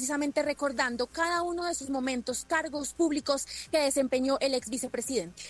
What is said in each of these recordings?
precisamente recordando cada uno de sus momentos, cargos públicos que desempeñó el ex vicepresidente.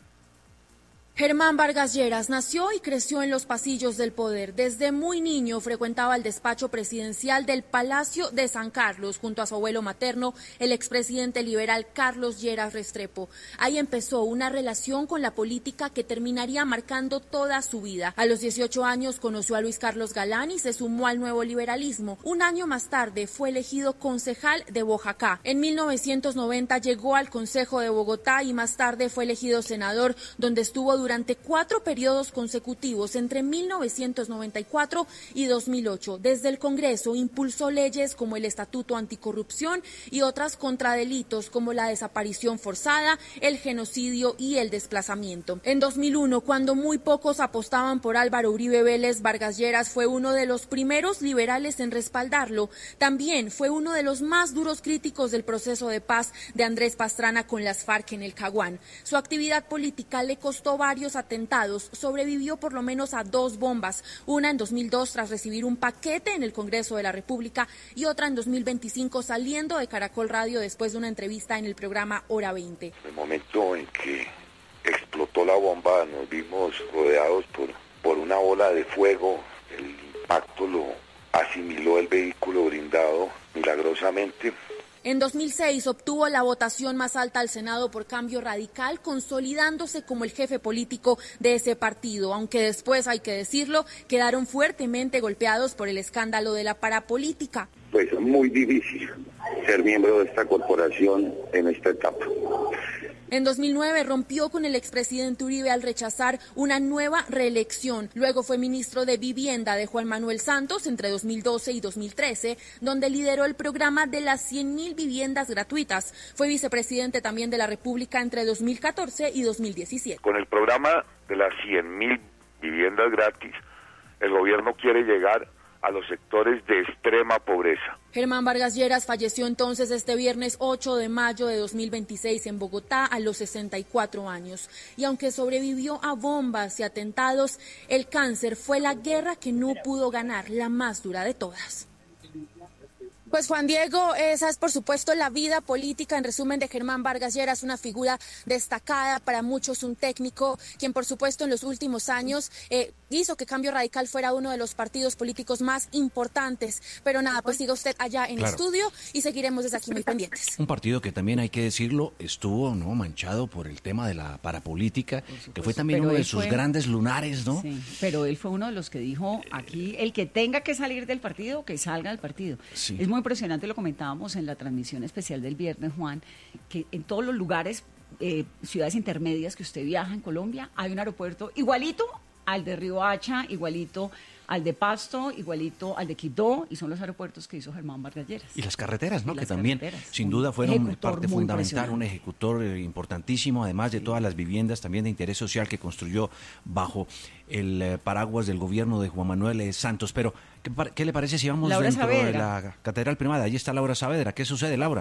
Germán Vargas Lleras nació y creció en los pasillos del poder. Desde muy niño frecuentaba el despacho presidencial del Palacio de San Carlos junto a su abuelo materno, el expresidente liberal Carlos Lleras Restrepo. Ahí empezó una relación con la política que terminaría marcando toda su vida. A los 18 años conoció a Luis Carlos Galán y se sumó al nuevo liberalismo. Un año más tarde fue elegido concejal de Boyacá. En 1990 llegó al Consejo de Bogotá y más tarde fue elegido senador, donde estuvo durante 4 periodos consecutivos entre 1994 y 2008. Desde el Congreso impulsó leyes como el Estatuto Anticorrupción y otras contra delitos como la desaparición forzada, el genocidio y el desplazamiento. En 2001, cuando muy pocos apostaban por Álvaro Uribe Vélez, Vargas Lleras fue uno de los primeros liberales en respaldarlo. También fue uno de los más duros críticos del proceso de paz de Andrés Pastrana con las FARC en el Caguán. Su actividad política le costó varios atentados, sobrevivió por lo menos a 2 bombas, una en 2002 tras recibir un paquete en el Congreso de la República y otra en 2025 saliendo de Caracol Radio después de una entrevista en el programa Hora 20. El momento en que explotó la bomba nos vimos rodeados por una ola de fuego, el impacto lo asimiló el vehículo blindado milagrosamente. En 2006 obtuvo la votación más alta al Senado por Cambio Radical, consolidándose como el jefe político de ese partido, aunque después, hay que decirlo, quedaron fuertemente golpeados por el escándalo de la parapolítica. Pues es muy difícil ser miembro de esta corporación en esta etapa. En 2009 rompió con el expresidente Uribe al rechazar una nueva reelección. Luego fue ministro de Vivienda de Juan Manuel Santos entre 2012 y 2013, donde lideró el programa de las 100.000 viviendas gratuitas. Fue vicepresidente también de la República entre 2014 y 2017. Con el programa de las 100.000 viviendas gratis, el gobierno quiere llegar a los sectores de extrema pobreza. Germán Vargas Lleras falleció entonces este viernes 8 de mayo de 2026 en Bogotá a los 64 años. Y aunque sobrevivió a bombas y atentados, el cáncer fue la guerra que no pudo ganar, la más dura de todas. Pues Juan Diego, esa es por supuesto la vida política en resumen de Germán Vargas Lleras, una figura destacada, para muchos un técnico, quien por supuesto en los últimos años hizo que Cambio Radical fuera uno de los partidos políticos más importantes. Pero nada, pues siga usted allá en estudio y seguiremos desde aquí muy pendientes. Un partido que también, hay que decirlo, estuvo manchado por el tema de la parapolítica, que fue también uno de sus grandes lunares, ¿no? Sí, pero él fue uno de los que dijo aquí, el que tenga que salir del partido, que salga del partido. Sí. Es muy impresionante, lo comentábamos en la transmisión especial del viernes, Juan, que en todos los lugares, ciudades intermedias que usted viaja en Colombia, hay un aeropuerto igualito al de Riohacha, igualito al de Pasto, igualito al de Quibdó, y son los aeropuertos que hizo Germán Vargas Lleras. Y las carreteras, ¿no? Y Que las también, carreteras. sin duda, fueron parte fundamental, un impresionante. ejecutor importantísimo, además de todas las viviendas también de interés social que construyó bajo el paraguas del gobierno de Juan Manuel Santos. Pero, ¿qué le parece si vamos Laura dentro Saavedra de la Catedral Primada? Allí está Laura Saavedra. ¿Qué sucede, Laura?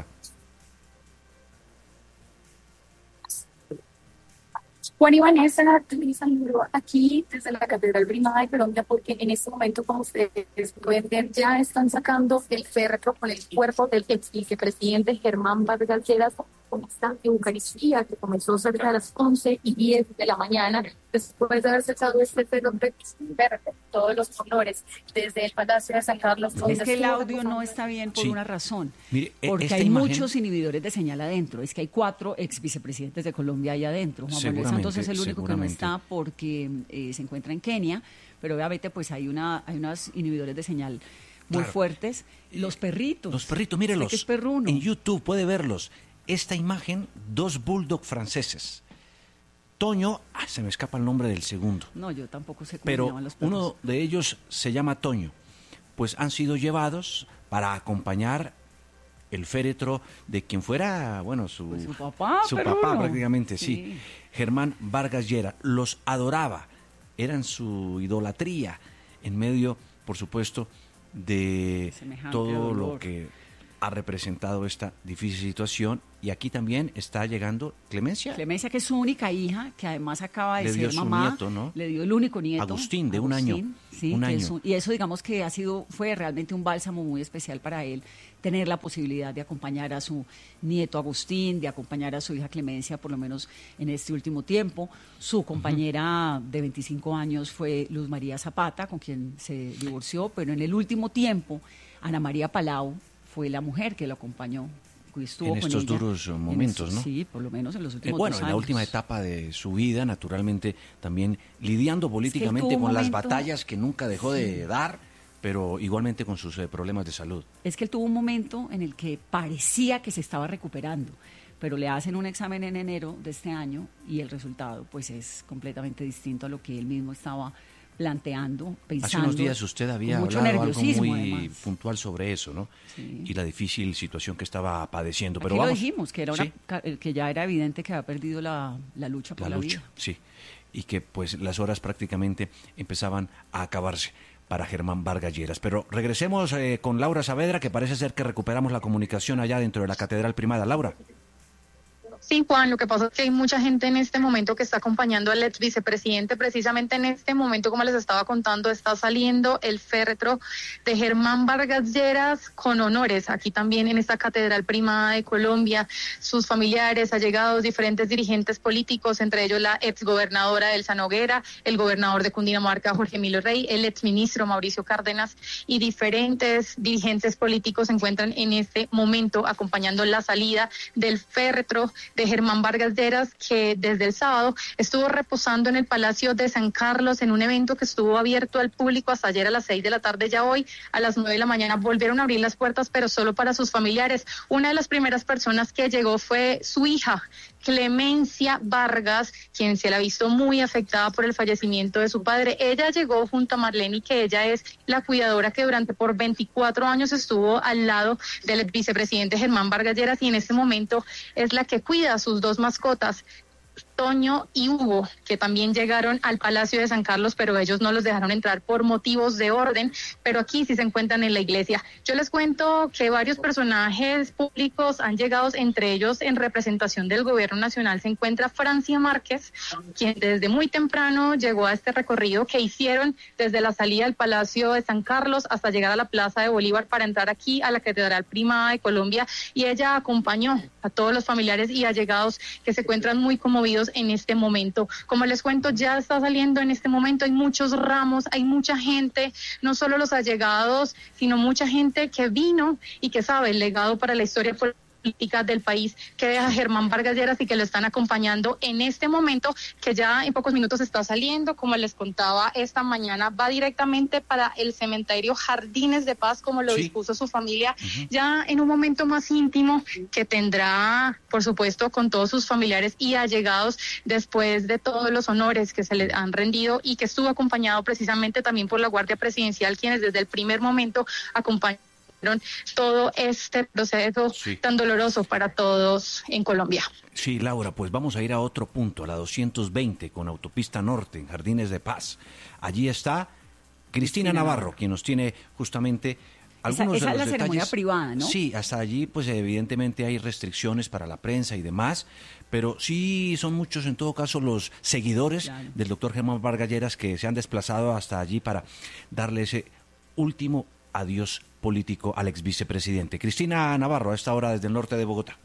Juan y Vanessa, te saludo aquí desde la Catedral Primada de Colombia, porque en este momento, como ustedes pueden ver, ya están sacando el féretro con el cuerpo del ex vicepresidente Germán Vargas Lleras con esta Eucaristía que comenzó cerca de las 11:10 de la mañana, después de haberse echado este féretro, todos los honores desde el Palacio de San Carlos. Es que el audio no está bien por una razón. Mire, porque esta hay imagen, muchos inhibidores de señal adentro. Es que hay 4 ex vicepresidentes de Colombia allá adentro. Juan Manuel Santos es el único que no está porque se encuentra en Kenia, pero obviamente pues hay unos inhibidores de señal muy fuertes. Los perritos. Los perritos, mírelos. Que es perruno. En YouTube puede verlos. Esta imagen, 2 bulldog franceses. Toño, se me escapa el nombre del segundo. No, yo tampoco sé cómo pero se llaman los perros. Uno de ellos se llama Toño. Pues han sido llevados para acompañar el féretro de quien fuera, su papá, su papá prácticamente, sí. Germán Vargas Lleras. Los adoraba, eran su idolatría en medio, por supuesto, de semejante todo dolor. Lo que ha representado esta difícil situación, y aquí también está llegando Clemencia. Clemencia, que es su única hija, que además acaba de ser mamá. Le dio su nieto, ¿no? Le dio el único nieto. Agustín, de un año. Sí, un año. Y eso, digamos que fue realmente un bálsamo muy especial para él, tener la posibilidad de acompañar a su nieto Agustín, de acompañar a su hija Clemencia, por lo menos en este último tiempo. Su compañera de 25 años fue Luz María Zapata, con quien se divorció, pero en el último tiempo, Ana María Palau fue la mujer que lo acompañó. Estuvo en con estos ella, duros momentos, ¿no? Sí, por lo menos en los últimos 2 años. En la última etapa de su vida, naturalmente, también lidiando políticamente con las batallas que nunca dejó de dar, pero igualmente con sus problemas de salud. Es que él tuvo un momento en el que parecía que se estaba recuperando, pero le hacen un examen en enero de este año y el resultado pues es completamente distinto a lo que él mismo estaba planteando, pensando. Hace unos días usted había hablado algo muy puntual sobre eso, ¿no? Sí. Y la difícil situación que estaba padeciendo. Pero lo dijimos, que que ya era evidente que había perdido la lucha por la vida. Sí, y que pues las horas prácticamente empezaban a acabarse para Germán Vargas Lleras. Pero regresemos con Laura Saavedra, que parece ser que recuperamos la comunicación allá dentro de la Catedral Primada. Laura. Sí, Juan, lo que pasa es que hay mucha gente en este momento que está acompañando al ex vicepresidente. Precisamente en este momento, como les estaba contando, está saliendo el féretro de Germán Vargas Lleras con honores aquí también en esta Catedral Primada de Colombia. Sus familiares, allegados, diferentes dirigentes políticos, entre ellos la exgobernadora Elsa Noguera, el gobernador de Cundinamarca Jorge Emilio Rey, el exministro Mauricio Cárdenas y diferentes dirigentes políticos se encuentran en este momento acompañando la salida del féretro de Germán Vargas Lleras, que desde el sábado estuvo reposando en el Palacio de San Carlos en un evento que estuvo abierto al público hasta ayer a las 6 de la tarde. Ya hoy a las 9 de la mañana volvieron a abrir las puertas, pero solo para sus familiares. Una de las primeras personas que llegó fue su hija, Clemencia Vargas, quien se la ha visto muy afectada por el fallecimiento de su padre. Ella llegó junto a Marlene, que ella es la cuidadora que durante por 24 años estuvo al lado del vicepresidente Germán Vargas Lleras, y en este momento es la que cuida a sus 2 mascotas, Toño y Hugo, que también llegaron al Palacio de San Carlos, pero ellos no los dejaron entrar por motivos de orden, pero aquí sí se encuentran en la iglesia. Yo les cuento que varios personajes públicos han llegado, entre ellos en representación del gobierno nacional se encuentra Francia Márquez, quien desde muy temprano llegó a este recorrido que hicieron desde la salida del Palacio de San Carlos hasta llegar a la Plaza de Bolívar para entrar aquí a la Catedral Primada de Colombia, y ella acompañó a todos los familiares y allegados que se encuentran muy conmovidos en este momento. Como les cuento, ya está saliendo en este momento, hay muchos ramos, hay mucha gente, no solo los allegados, sino mucha gente que vino y que sabe el legado para la historia política del país que deja Germán Vargas Lleras y que lo están acompañando en este momento, que ya en pocos minutos está saliendo. Como les contaba esta mañana, va directamente para el cementerio Jardines de Paz, como lo dispuso su familia, ya en un momento más íntimo que tendrá, por supuesto, con todos sus familiares y allegados, después de todos los honores que se le han rendido, y que estuvo acompañado precisamente también por la Guardia Presidencial, quienes desde el primer momento acompañaron todo este proceso tan doloroso para todos en Colombia. Sí, Laura, pues vamos a ir a otro punto, a la 220 con Autopista Norte, en Jardines de Paz. Allí está Cristina Navarro, quien nos tiene justamente algunos esa de los es la detalles. Ceremonia privada, ¿no? Sí, hasta allí pues evidentemente hay restricciones para la prensa y demás, pero sí son muchos en todo caso los seguidores del doctor Germán Vargas Lleras que se han desplazado hasta allí para darle ese último adiós político al ex vicepresidente. Cristina Navarro, a esta hora desde el norte de Bogotá.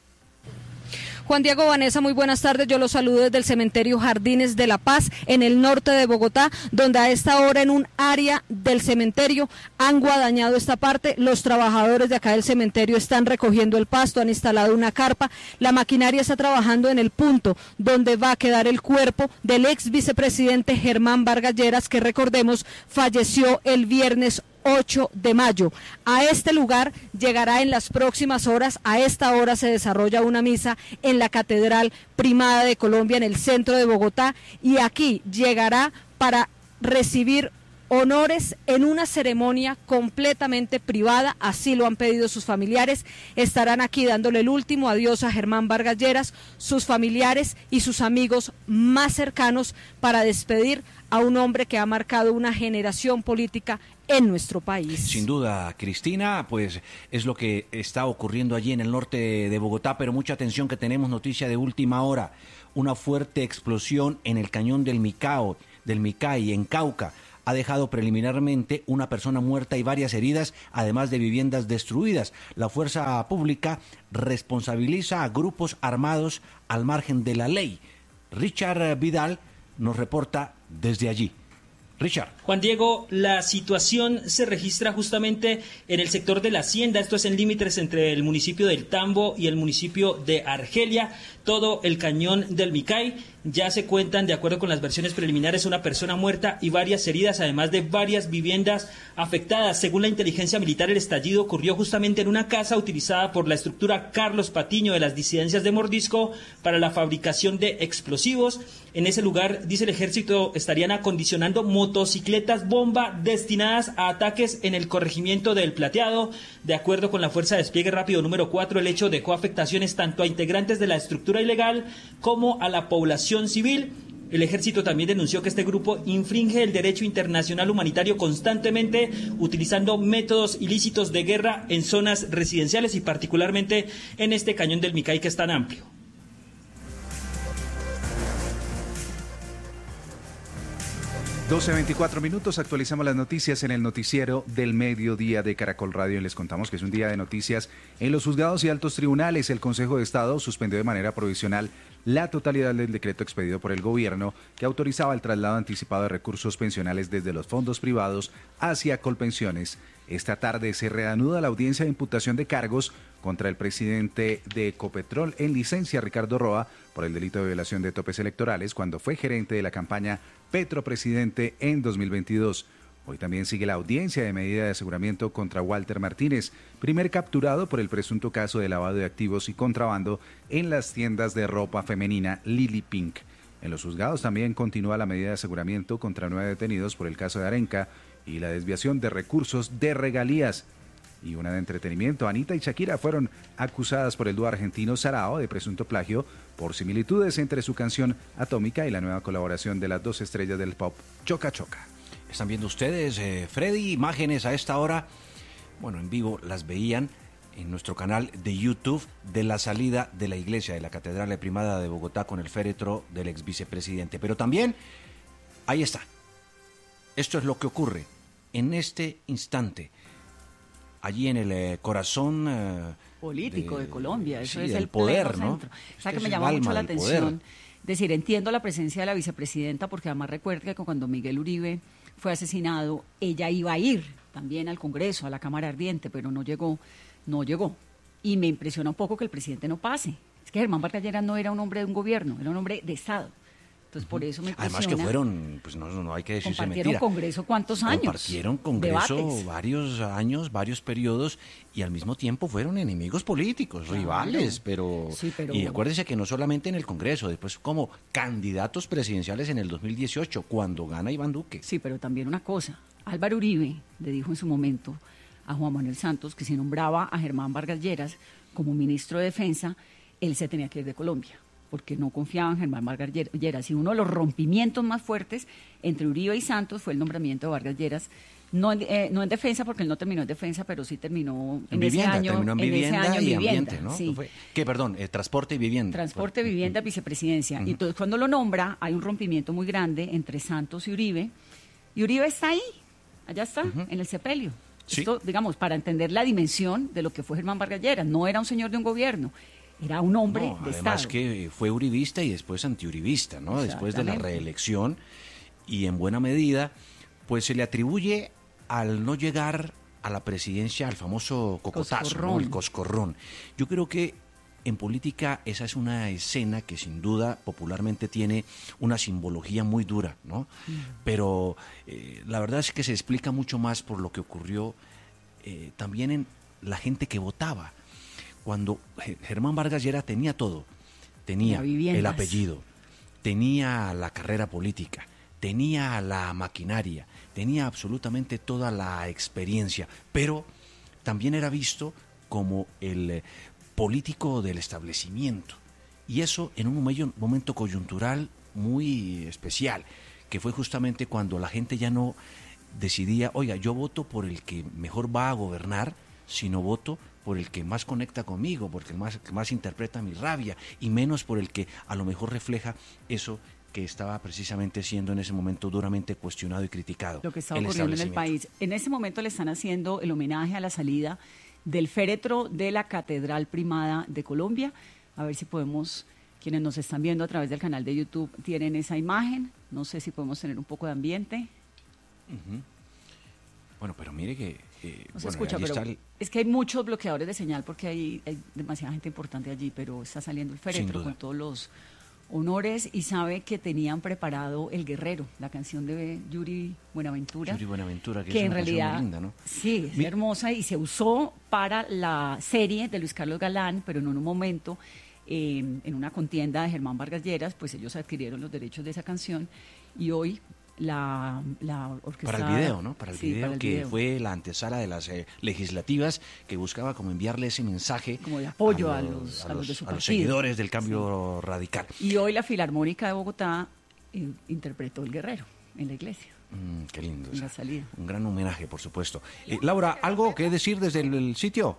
Juan Diego, Vanessa, muy buenas tardes. Yo los saludo desde el cementerio Jardines de la Paz, en el norte de Bogotá, donde a esta hora en un área del cementerio han guadañado esta parte. Los trabajadores de acá del cementerio están recogiendo el pasto, han instalado una carpa. La maquinaria está trabajando en el punto donde va a quedar el cuerpo del ex vicepresidente Germán Vargas Lleras, que recordemos falleció el viernes 8 de mayo. A este lugar llegará en las próximas horas. A esta hora se desarrolla una misa en la Catedral Primada de Colombia, en el centro de Bogotá, y aquí llegará para recibir honores en una ceremonia completamente privada. Así lo han pedido sus familiares. Estarán aquí dándole el último adiós a Germán Vargas Lleras, sus familiares y sus amigos más cercanos, para despedir a un hombre que ha marcado una generación política en nuestro país. Sin duda, Cristina, pues es lo que está ocurriendo allí en el norte de Bogotá, pero mucha atención que tenemos noticia de última hora. Una fuerte explosión en el cañón del Micay, en Cauca, ha dejado preliminarmente una persona muerta y varias heridas, además de viviendas destruidas. La fuerza pública responsabiliza a grupos armados al margen de la ley. Richard Vidal nos reporta desde allí. Richard. Juan Diego, la situación se registra justamente en el sector de la Hacienda, esto es en límites entre el municipio del Tambo y el municipio de Argelia, todo el cañón del Micay. Ya se cuentan, de acuerdo con las versiones preliminares, una persona muerta y varias heridas, además de varias viviendas afectadas. Según la inteligencia militar, el estallido ocurrió justamente en una casa utilizada por la estructura Carlos Patiño de las disidencias de Mordisco para la fabricación de explosivos. En ese lugar, dice el ejército, estarían acondicionando motocicletas bomba destinadas a ataques en el corregimiento del Plateado. De acuerdo con la Fuerza de Despliegue Rápido número 4, el hecho dejó afectaciones tanto a integrantes de la estructura ilegal como a la población civil. El ejército también denunció que este grupo infringe el derecho internacional humanitario constantemente, utilizando métodos ilícitos de guerra en zonas residenciales y particularmente en este cañón del Micay que es tan amplio. 12:24 minutos, actualizamos las noticias en el noticiero del mediodía de Caracol Radio y les contamos que es un día de noticias en los juzgados y altos tribunales. El Consejo de Estado suspendió de manera provisional la totalidad del decreto expedido por el gobierno que autorizaba el traslado anticipado de recursos pensionales desde los fondos privados hacia Colpensiones. Esta tarde se reanuda la audiencia de imputación de cargos contra el presidente de Ecopetrol en licencia, Ricardo Roa, por el delito de violación de topes electorales cuando fue gerente de la campaña Petropresidente en 2022. Hoy también sigue la audiencia de medida de aseguramiento contra Walter Martínez, primer capturado por el presunto caso de lavado de activos y contrabando en las tiendas de ropa femenina Lily Pink. En los juzgados también continúa la medida de aseguramiento contra 9 detenidos por el caso de Arenca y la desviación de recursos de regalías. Y una de entretenimiento, Anita y Shakira fueron acusadas por el dúo argentino Sarao de presunto plagio por similitudes entre su canción Atómica y la nueva colaboración de las dos estrellas del pop, Choca Choca. Están viendo ustedes, Freddy, imágenes a esta hora, bueno, en vivo las veían en nuestro canal de YouTube de la salida de la iglesia de la Catedral Primada de Bogotá con el féretro del ex vicepresidente. Pero también, ahí está, esto es lo que ocurre en este instante, allí en el corazón político de Colombia, eso sí, es el poder, ¿no? Centro. O sea, que me llama mucho la atención. Es decir, entiendo la presencia de la vicepresidenta porque además recuerda que cuando Miguel Uribe fue asesinado, ella iba a ir también al Congreso, a la Cámara Ardiente, pero no llegó. Y me impresiona un poco que el presidente no pase. Es que Germán Vargas Lleras no era un hombre de un gobierno, era un hombre de Estado. Entonces, por eso me impresiona. Además que fueron, pues no hay que decirse mentira. ¿Compartieron Congreso cuántos años? Compartieron Congreso Debates. Varios años, varios periodos, y al mismo tiempo fueron enemigos políticos, claro, rivales, pero... Y acuérdense que no solamente en el Congreso, después como candidatos presidenciales en el 2018, cuando gana Iván Duque. Sí, pero también una cosa, Álvaro Uribe le dijo en su momento a Juan Manuel Santos que si nombraba a Germán Vargas Lleras como ministro de Defensa, él se tenía que ir de Colombia, porque no confiaba en Germán Vargas Lleras. Y uno de los rompimientos más fuertes entre Uribe y Santos fue el nombramiento de Vargas Lleras, no en defensa, porque él no terminó en defensa, pero sí terminó en vivienda, ese año. Terminó en vivienda y ambiente, ¿no? Sí. Transporte y vivienda. Transporte, vivienda, vicepresidencia. Y entonces cuando lo nombra, hay un rompimiento muy grande entre Santos y Uribe está ahí, allá está, en el sepelio. Sí. Esto, digamos, para entender la dimensión de lo que fue Germán Vargas Lleras, no era un señor de un gobierno, era un hombre de además Estado. Además que fue uribista y después antiuribista, ¿no? Después de la reelección, y en buena medida, pues se le atribuye al no llegar a la presidencia al famoso cocotazo, ¿no? El coscorrón. Yo creo que en política esa es una escena que sin duda popularmente tiene una simbología muy dura, ¿no? Pero la verdad es que se explica mucho más por lo que ocurrió también en la gente que votaba. Cuando Germán Vargas Lleras tenía todo, tenía el apellido, tenía la carrera política, tenía la maquinaria, tenía absolutamente toda la experiencia, pero también era visto como el político del establecimiento, y eso en un momento coyuntural muy especial, que fue justamente cuando la gente ya no decidía, oiga, yo voto por el que mejor va a gobernar, sino voto por el que más conecta conmigo, porque el que más interpreta mi rabia, y menos por el que a lo mejor refleja eso que estaba precisamente siendo en ese momento duramente cuestionado y criticado. Lo que está ocurriendo en el país. En ese momento le están haciendo el homenaje a la salida del féretro de la Catedral Primada de Colombia. A ver si podemos, quienes nos están viendo a través del canal de YouTube, tienen esa imagen. No sé si podemos tener un poco de ambiente. Uh-huh. Bueno, pero mire que... no se escucha, pero es que hay muchos bloqueadores de señal porque hay demasiada gente importante allí, pero está saliendo el féretro con todos los honores, y sabe que tenían preparado El Guerrero, la canción de Yuri Buenaventura. Yuri Buenaventura, que es en una realidad canción muy linda, ¿no? Sí, es hermosa, y se usó para la serie de Luis Carlos Galán, pero en un momento, en una contienda de Germán Vargas Lleras, pues ellos adquirieron los derechos de esa canción, y hoy la orquesta... Para el video, ¿no? Para el sí, video, para el que video. fue la antesala de las legislativas, que buscaba como enviarle ese mensaje como de apoyo a los de su partido, a los seguidores del cambio radical. Y hoy la Filarmónica de Bogotá interpretó El Guerrero en la iglesia. Qué lindo. En la salida. Un gran homenaje, por supuesto. Laura, ¿algo que decir desde el sitio?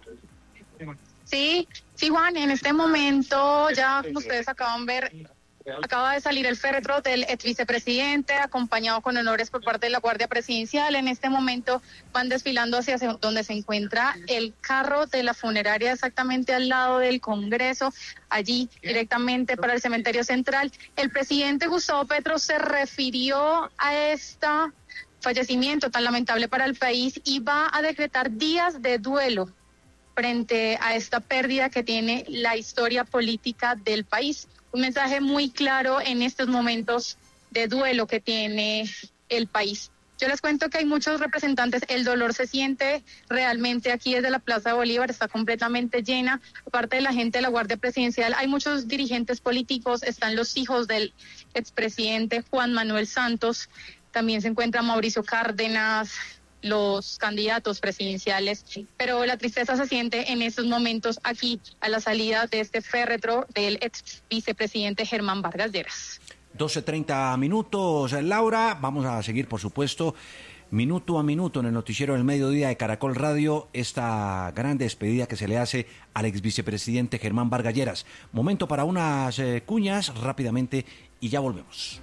Sí, Juan, en este momento ya como ustedes acaban de ver, acaba de salir el féretro del ex vicepresidente, acompañado con honores por parte de la Guardia Presidencial. En este momento van desfilando hacia donde se encuentra el carro de la funeraria, exactamente al lado del Congreso, allí directamente para el cementerio central. El presidente Gustavo Petro se refirió a este fallecimiento tan lamentable para el país y va a decretar días de duelo frente a esta pérdida que tiene la historia política del país. Un mensaje muy claro en estos momentos de duelo que tiene el país. Yo les cuento que hay muchos representantes, el dolor se siente realmente aquí desde la Plaza de Bolívar, está completamente llena. Aparte de la gente de la Guardia Presidencial, hay muchos dirigentes políticos, están los hijos del expresidente Juan Manuel Santos, también se encuentra Mauricio Cárdenas, los candidatos presidenciales, pero la tristeza se siente en estos momentos aquí a la salida de este féretro del ex vicepresidente Germán Vargas Lleras. 12:30 minutos, Laura. Vamos a seguir, por supuesto, minuto a minuto en el noticiero del mediodía de Caracol Radio, esta gran despedida que se le hace al ex vicepresidente Germán Vargas Lleras. Momento para unas cuñas rápidamente y ya volvemos.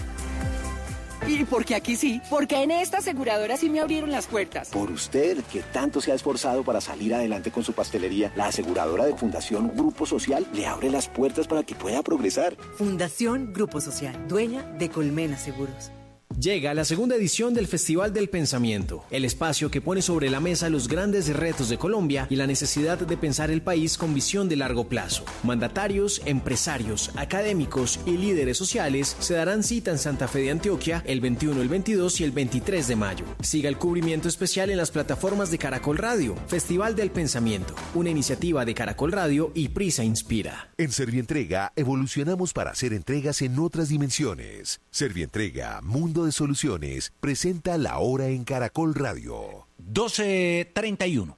¿Y por qué aquí sí? Porque en esta aseguradora sí me abrieron las puertas. Por usted, que tanto se ha esforzado para salir adelante con su pastelería, la aseguradora de Fundación Grupo Social le abre las puertas para que pueda progresar. Fundación Grupo Social, dueña de Colmena Seguros. Llega la segunda edición del Festival del Pensamiento, el espacio que pone sobre la mesa los grandes retos de Colombia y la necesidad de pensar el país con visión de largo plazo. Mandatarios, empresarios, académicos y líderes sociales se darán cita en Santa Fe de Antioquia el 21, el 22 y el 23 de mayo. Siga el cubrimiento especial en las plataformas de Caracol Radio. Festival del Pensamiento, una iniciativa de Caracol Radio y Prisa Inspira. En Servientrega evolucionamos para hacer entregas en otras dimensiones. Servientrega, Mundo de Soluciones, presenta La Hora en Caracol Radio. 12:31.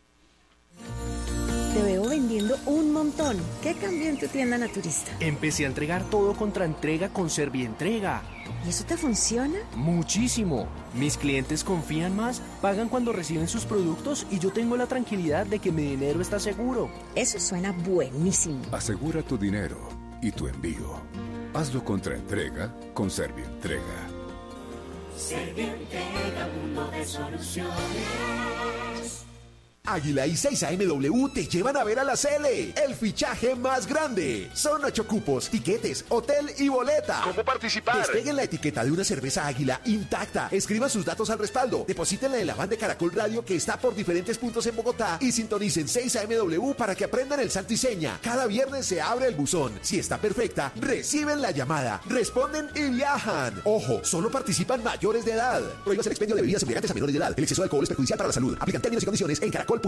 Te veo vendiendo un montón. ¿Qué cambió en tu tienda naturista? Empecé a entregar todo contra entrega con Servientrega. ¿Y eso te funciona? Muchísimo. Mis clientes confían más, pagan cuando reciben sus productos y yo tengo la tranquilidad de que mi dinero está seguro. Eso suena buenísimo. Asegura tu dinero y tu envío. Hazlo contra entrega con Servientrega. Servientrega, mundo de soluciones. Águila y 6AMW te llevan a ver a la Cele, el fichaje más grande. Son 8 cupos, tiquetes, hotel y boleta. ¿Cómo participar? Despeguen la etiqueta de una cerveza Águila intacta. Escriban sus datos al respaldo. Deposítenla en la van de Caracol Radio que está por diferentes puntos en Bogotá y sintonicen 6AMW para que aprendan el santo y seña. Cada viernes se abre el buzón. Si está perfecta, reciben la llamada, responden y viajan. Ojo, solo participan mayores de edad. Prohíbas el expendio de bebidas embriagantes a menores de edad. El exceso de alcohol es perjudicial para la salud. Aplican términos y condiciones en caracol.com.co.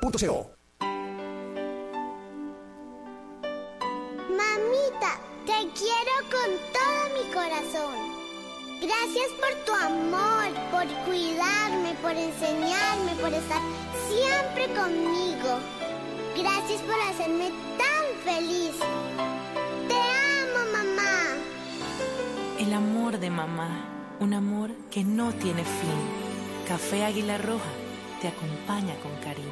Mamita, te quiero con todo mi corazón. Gracias por tu amor, por cuidarme, por enseñarme, por estar siempre conmigo. Gracias por hacerme tan feliz. Te amo, mamá. El amor de mamá, un amor que no tiene fin. Café Águila Roja te acompaña con cariño.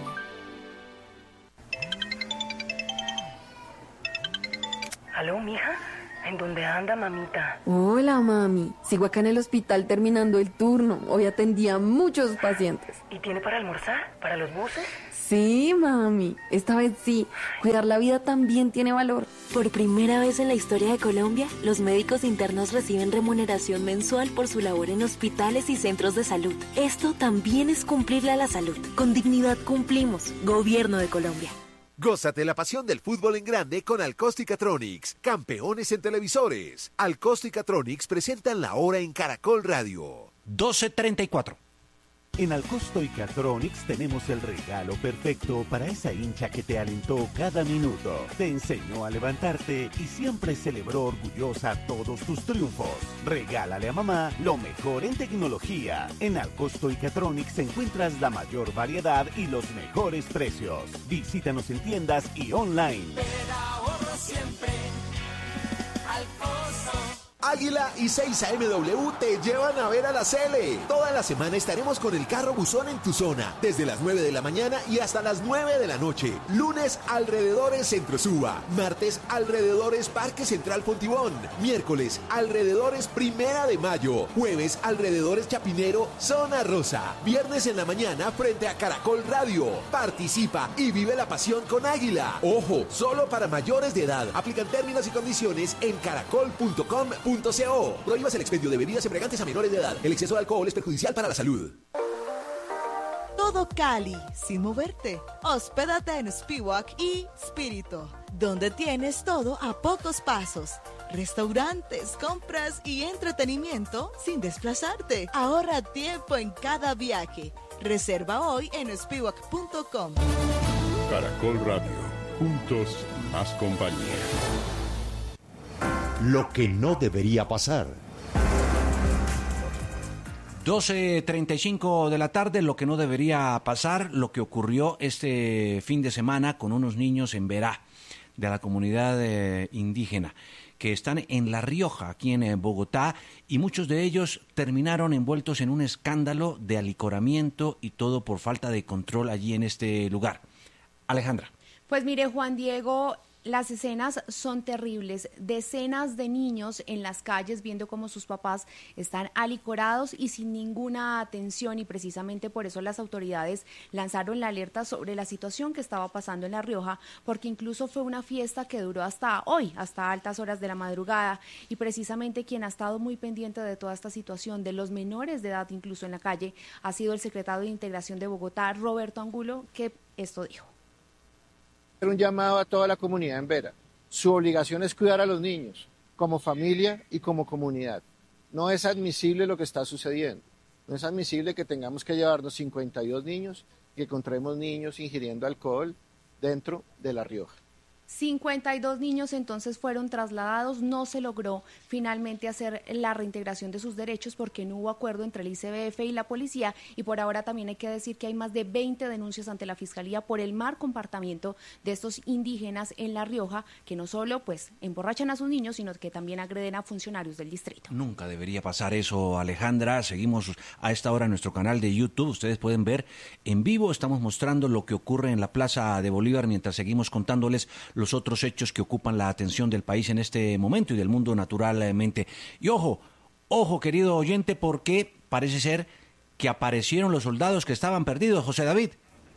¿Aló, mija? ¿En dónde anda, mamita? Hola, mami. Sigo acá en el hospital terminando el turno. Hoy atendí a muchos pacientes. ¿Y tiene para almorzar? ¿Para los buses? Sí, mami. Esta vez sí. Cuidar la vida también tiene valor. Por primera vez en la historia de Colombia, los médicos internos reciben remuneración mensual por su labor en hospitales y centros de salud. Esto también es cumplirle a la salud. Con dignidad cumplimos. Gobierno de Colombia. Gózate la pasión del fútbol en grande con Alcóstica-Tronics, campeones en televisores. Alcóstica-Tronics presentan la hora en Caracol Radio. 12:34. En Alcóstica-Tronics tenemos el regalo perfecto para esa hincha que te alentó cada minuto, te enseñó a levantarte y siempre celebró orgullosa todos tus triunfos. Regálale a mamá lo mejor en tecnología. En Alcóstica-Tronics encuentras la mayor variedad y los mejores precios. Visítanos en tiendas y online. Siempre Alcoso. Águila y 6AMW te llevan a ver a la Cele. Toda la semana estaremos con el carro buzón en tu zona, desde las 9 de la mañana y hasta las 9 de la noche. Lunes, alrededores Centro Suba. Martes, alrededores Parque Central Fontibón. Miércoles, alrededores Primera de Mayo. Jueves, alrededores Chapinero, Zona Rosa. Viernes en la mañana, frente a Caracol Radio. Participa y vive la pasión con Águila. Ojo, solo para mayores de edad. Aplican términos y condiciones en caracol.com.co. Prohíbas el expendio de bebidas embriagantes a menores de edad. El exceso de alcohol es perjudicial para la salud. Todo Cali, sin moverte. Hospédate en Spiwak y Spirito, donde tienes todo a pocos pasos. Restaurantes, compras y entretenimiento sin desplazarte. Ahorra tiempo en cada viaje. Reserva hoy en spiwak.com. Caracol Radio. Juntos, más compañía. Lo que no debería pasar. 12:35 de la tarde, lo que no debería pasar, lo que ocurrió este fin de semana con unos niños en Verá, de la comunidad indígena, que están en La Rioja, aquí en Bogotá, y muchos de ellos terminaron envueltos en un escándalo de alicoramiento y todo por falta de control allí en este lugar. Alejandra. Pues mire, Juan Diego, las escenas son terribles. Decenas de niños en las calles viendo cómo sus papás están alicorados y sin ninguna atención, y precisamente por eso las autoridades lanzaron la alerta sobre la situación que estaba pasando en La Rioja, porque incluso fue una fiesta que duró hasta hoy, hasta altas horas de la madrugada, y precisamente quien ha estado muy pendiente de toda esta situación de los menores de edad incluso en la calle ha sido el secretario de Integración de Bogotá, Roberto Angulo, que esto dijo. Un llamado a toda la comunidad en Vera. Su obligación es cuidar a los niños, como familia y como comunidad. No es admisible lo que está sucediendo. No es admisible que tengamos que llevarnos 52 niños y que encontremos niños ingiriendo alcohol dentro de La Rioja. 52 niños entonces fueron trasladados. No se logró finalmente hacer la reintegración de sus derechos porque no hubo acuerdo entre el ICBF y la policía, y por ahora también hay que decir que hay más de 20 denuncias ante la Fiscalía por el mal comportamiento de estos indígenas en La Rioja, que no solo pues emborrachan a sus niños, sino que también agreden a funcionarios del distrito. Nunca debería pasar eso, Alejandra. Seguimos a esta hora en nuestro canal de YouTube. Ustedes pueden ver en vivo, estamos mostrando lo que ocurre en la Plaza de Bolívar mientras seguimos contándoles los otros hechos que ocupan la atención del país en este momento y del mundo naturalmente. Y ojo, querido oyente, porque parece ser que aparecieron los soldados que estaban perdidos, José David.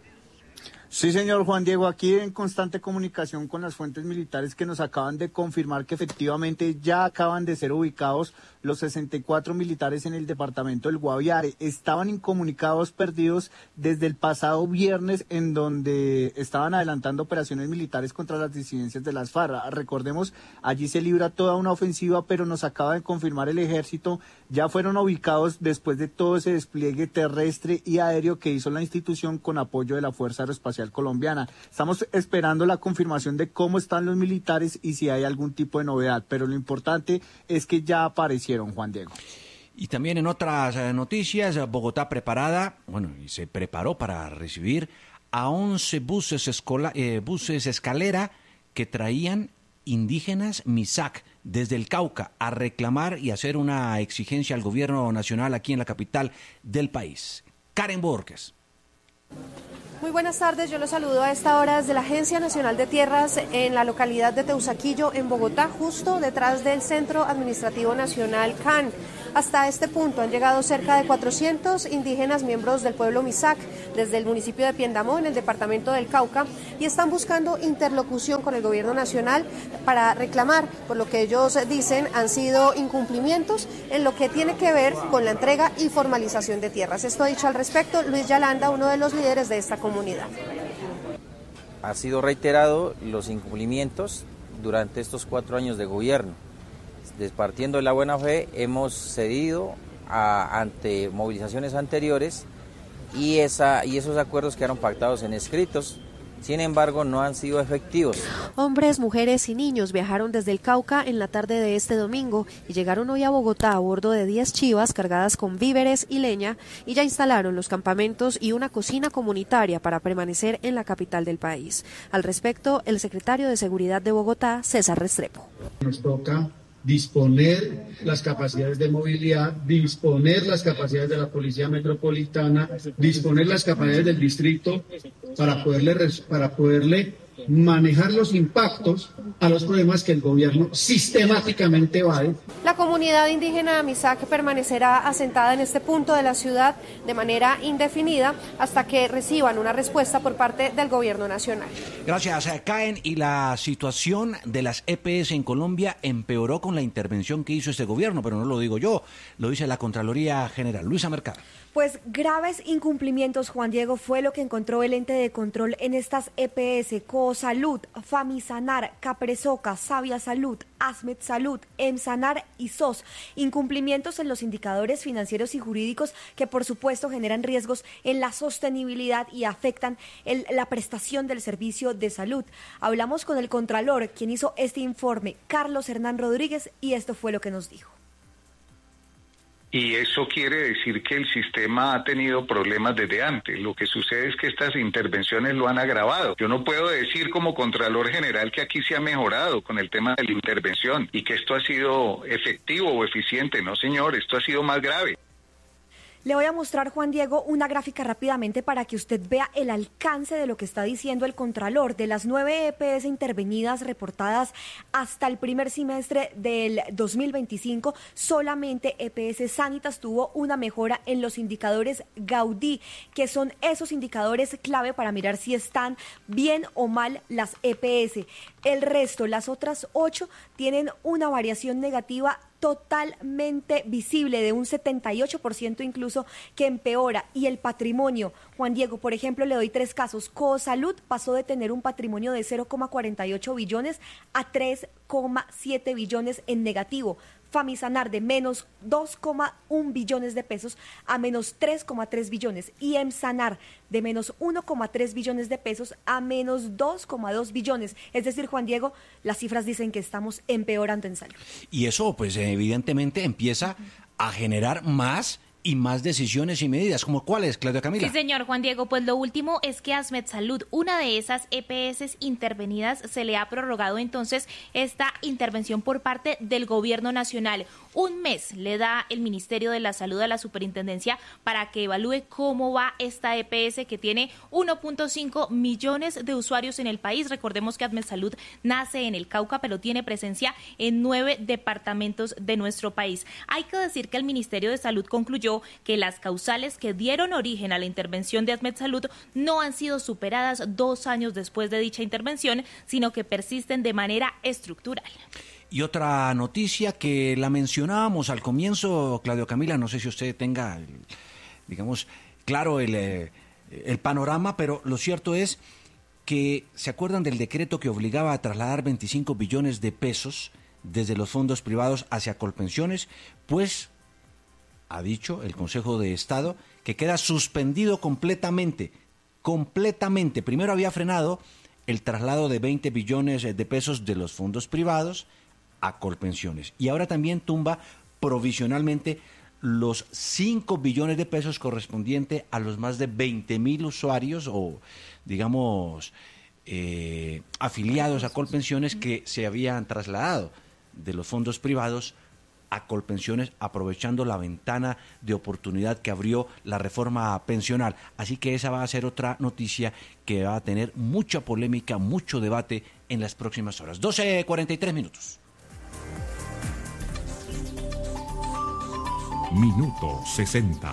Sí, señor Juan Diego, aquí en constante comunicación con las fuentes militares que nos acaban de confirmar que efectivamente ya acaban de ser ubicados los 64 militares en el departamento del Guaviare. Estaban incomunicados, perdidos desde el pasado viernes, en donde estaban adelantando operaciones militares contra las disidencias de las FARC. Recordemos, allí se libra toda una ofensiva, pero nos acaba de confirmar el ejército, ya fueron ubicados después de todo ese despliegue terrestre y aéreo que hizo la institución con apoyo de la Fuerza Aeroespacial Colombiana. Estamos esperando la confirmación de cómo están los militares y si hay algún tipo de novedad, pero lo importante es que ya aparecieron, Juan Diego. Y también en otras noticias, Bogotá preparada, y se preparó para recibir a 11 buses escalera que traían indígenas Misak desde el Cauca a reclamar y hacer una exigencia al gobierno nacional aquí en la capital del país. Karen Borges. Muy buenas tardes, yo los saludo a esta hora desde la Agencia Nacional de Tierras en la localidad de Teusaquillo, en Bogotá, justo detrás del Centro Administrativo Nacional CAN. Hasta este punto han llegado cerca de 400 indígenas miembros del pueblo Misak desde el municipio de Piendamó, en el departamento del Cauca, y están buscando interlocución con el gobierno nacional para reclamar, por lo que ellos dicen han sido incumplimientos en lo que tiene que ver con la entrega y formalización de tierras. Esto ha dicho al respecto Luis Yalanda, uno de los líderes de esta comunidad. Ha sido reiterado los incumplimientos durante estos 4 años de gobierno. Partiendo de la buena fe, hemos cedido ante movilizaciones anteriores y esos acuerdos quedaron pactados en escritos. Sin embargo, no han sido efectivos. Hombres, mujeres y niños viajaron desde el Cauca en la tarde de este domingo y llegaron hoy a Bogotá a bordo de 10 chivas cargadas con víveres y leña, y ya instalaron los campamentos y una cocina comunitaria para permanecer en la capital del país. Al respecto, el secretario de Seguridad de Bogotá, César Restrepo. Nos toca disponer las capacidades de movilidad, disponer las capacidades de la Policía Metropolitana, disponer las capacidades del distrito para poderle manejar los impactos a los problemas que el gobierno sistemáticamente evade. La comunidad indígena Misak permanecerá asentada en este punto de la ciudad de manera indefinida hasta que reciban una respuesta por parte del gobierno nacional. Gracias, Caen. Y la situación de las EPS en Colombia empeoró con la intervención que hizo este gobierno, pero no lo digo yo, lo dice la Contraloría General. Luisa Mercado. Pues graves incumplimientos, Juan Diego, fue lo que encontró el ente de control en estas EPS: Cosalud, Famisanar, Capresoca, Sabia Salud, Asmed Salud, Emsanar y SOS. Incumplimientos en los indicadores financieros y jurídicos que por supuesto generan riesgos en la sostenibilidad y afectan la prestación del servicio de salud. Hablamos con el Contralor, quien hizo este informe, Carlos Hernán Rodríguez, y esto fue lo que nos dijo. Y eso quiere decir que el sistema ha tenido problemas desde antes. Lo que sucede es que estas intervenciones lo han agravado. Yo no puedo decir como Contralor General que aquí se ha mejorado con el tema de la intervención y que esto ha sido efectivo o eficiente. No, señor, esto ha sido más grave. Le voy a mostrar, Juan Diego, una gráfica rápidamente para que usted vea el alcance de lo que está diciendo el Contralor. De las 9 EPS intervenidas reportadas hasta el primer semestre del 2025, solamente EPS Sanitas tuvo una mejora en los indicadores Gaudí, que son esos indicadores clave para mirar si están bien o mal las EPS. El resto, las otras 8, tienen una variación negativa totalmente visible, de un 78% incluso, que empeora. Y el patrimonio, Juan Diego, por ejemplo, le doy 3 casos. Cosalud pasó de tener un patrimonio de 0,48 billones a 3,7 billones en negativo. Famisanar de menos 2,1 billones de pesos a menos 3,3 billones y Emsanar de menos 1,3 billones de pesos a menos 2,2 billones. Es decir, Juan Diego, las cifras dicen que estamos empeorando en salud. Y eso, pues evidentemente empieza a generar más y más decisiones y medidas. ¿Como cuáles, Claudia Camila? Sí, señor Juan Diego, pues lo último es que Asmed Salud, una de esas EPS intervenidas, se le ha prorrogado entonces esta intervención por parte del gobierno nacional. Un mes le da el Ministerio de la Salud a la Superintendencia para que evalúe cómo va esta EPS que tiene 1.5 millones de usuarios en el país. Recordemos que Asmed Salud nace en el Cauca, pero tiene presencia en 9 departamentos de nuestro país. Hay que decir que el Ministerio de Salud concluyó que las causales que dieron origen a la intervención de Asmed Salud no han sido superadas 2 años después de dicha intervención, sino que persisten de manera estructural. Y otra noticia que la mencionábamos al comienzo, Claudio Camila, no sé si usted tenga, digamos, claro el panorama, pero lo cierto es que se acuerdan del decreto que obligaba a trasladar 25 billones de pesos desde los fondos privados hacia Colpensiones, pues ha dicho el Consejo de Estado que queda suspendido completamente. Primero había frenado el traslado de 20 billones de pesos de los fondos privados a Colpensiones y ahora también tumba provisionalmente los 5 billones de pesos correspondiente a los más de 20.000 usuarios o, digamos, afiliados a Colpensiones que se habían trasladado de los fondos privados a Colpensiones, aprovechando la ventana de oportunidad que abrió la reforma pensional. Así que esa va a ser otra noticia que va a tener mucha polémica, mucho debate en las próximas horas. 12:43 minutos. Minuto 60.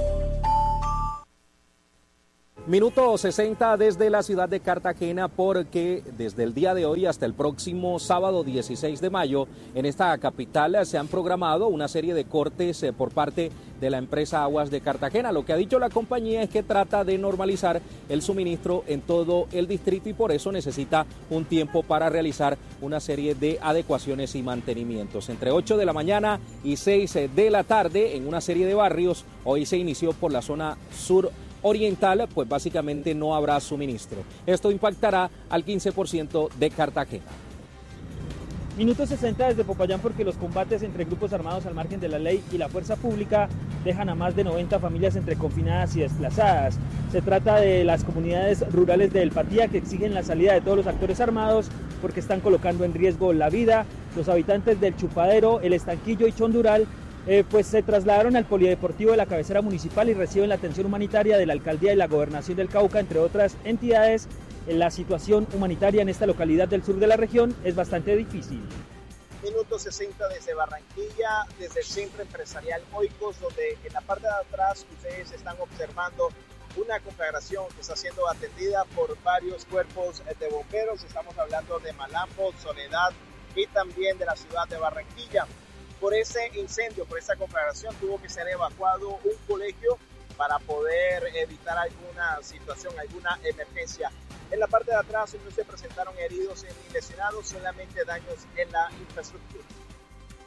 Minuto 60 desde la ciudad de Cartagena, porque desde el día de hoy hasta el próximo sábado 16 de mayo en esta capital se han programado una serie de cortes por parte de la empresa Aguas de Cartagena. Lo que ha dicho la compañía es que trata de normalizar el suministro en todo el distrito y por eso necesita un tiempo para realizar una serie de adecuaciones y mantenimientos. Entre 8 de la mañana y 6 de la tarde en una serie de barrios, hoy se inició por la zona sur oriental, pues básicamente no habrá suministro. Esto impactará al 15% de Cartagena. Minuto 60 desde Popayán, porque los combates entre grupos armados al margen de la ley y la fuerza pública dejan a más de 90 familias entre confinadas y desplazadas. Se trata de las comunidades rurales de El Patía, que exigen la salida de todos los actores armados porque están colocando en riesgo la vida. Los habitantes del Chupadero, El Estanquillo y Chondural pues se trasladaron al polideportivo de la cabecera municipal y reciben la atención humanitaria de la alcaldía y la gobernación del Cauca, entre otras entidades. La situación humanitaria en esta localidad del sur de la región es bastante difícil. Minuto 60 desde Barranquilla, desde el Centro Empresarial Oikos, donde en la parte de atrás ustedes están observando una conflagración que está siendo atendida por varios cuerpos de bomberos. Estamos hablando de Malambo, Soledad y también de la ciudad de Barranquilla. Por ese incendio, por esa conflagración, tuvo que ser evacuado un colegio para poder evitar alguna situación, alguna emergencia. En la parte de atrás no se presentaron heridos ni lesionados, solamente daños en la infraestructura.